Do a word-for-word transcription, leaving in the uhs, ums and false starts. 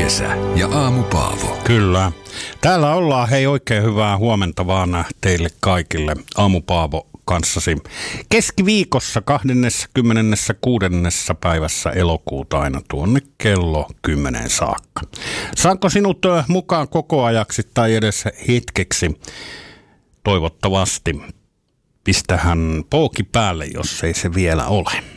kesä ja Aamu Paavo. Kyllä. Täällä ollaan, hei, oikein hyvää huomenta vaan teille kaikille. Aamu Paavo kanssasi keskiviikossa kahdeskymmeneskuudes päivässä elokuuta aina tuonne kello kymmenen saakka. Saanko sinut mukaan koko ajaksi tai edes hetkeksi? Toivottavasti. Pistähän pooki päälle, jos ei se vielä ole.